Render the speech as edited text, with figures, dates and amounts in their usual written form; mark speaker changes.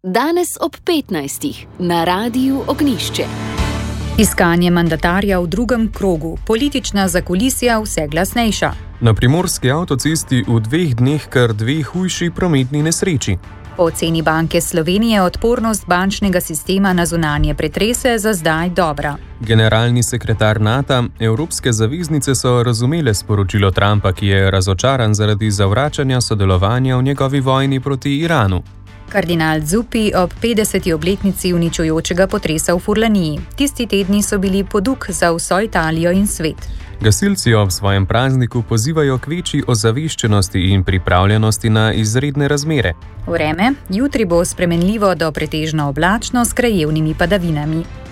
Speaker 1: Danes ob 15. na Radiu Ognjišče.
Speaker 2: Iskanje mandatarja v drugem krogu, politična zakulisja vse glasnejša.
Speaker 3: Na primorski avtocesti v 2 dneh kar 2 hujši prometni nesreči.
Speaker 2: Po oceni Banke Slovenije odpornost bančnega sistema na zunanje pretrese za zdaj dobra.
Speaker 3: Generalni sekretar NATO, evropske zaveznice so razumele sporočilo Trumpa, ki je razočaran zaradi zavračanja sodelovanja v njegovi vojni proti Iranu.
Speaker 2: Kardinal Zuppi ob 50. obletnici uničujočega potresa v Furlaniji. Tisti tedni so bili poduk za vso Italijo in svet.
Speaker 3: Gasilci ob svojem prazniku pozivajo k večji ozaveščenosti in pripravljenosti na izredne razmere.
Speaker 2: Vreme jutri bo spremenljivo do pretežno oblačno s krajevnimi padavinami.